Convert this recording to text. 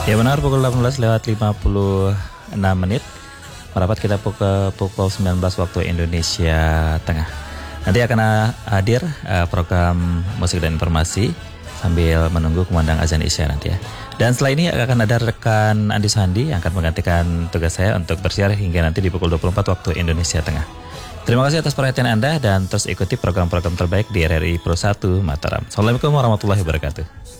Ya benar, pukul 18:56. Merapat kita pukul 19 waktu Indonesia Tengah. Nanti akan hadir program musik dan informasi sambil menunggu kumandang azan Isya nanti ya. Dan setelah ini akan ada rekan Andi Sandi yang akan menggantikan tugas saya untuk bersiar hingga nanti di pukul 24 waktu Indonesia Tengah. Terima kasih atas perhatian Anda dan terus ikuti program-program terbaik di RRI Pro 1 Mataram. Assalamualaikum warahmatullahi wabarakatuh.